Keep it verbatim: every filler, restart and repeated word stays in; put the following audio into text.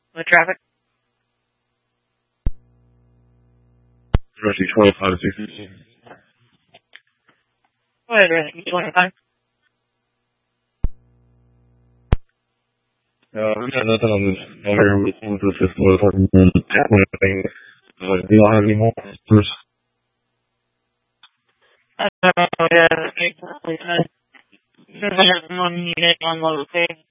The traffic? Rusty twenty-five sixty. What is it? twenty-five? Uh, we got nothing on this over here with with the system. We're talking about the tapping thing. Uh, do you have any more answers? I don't know, yeah, okay, please, uh, there's one unit on location.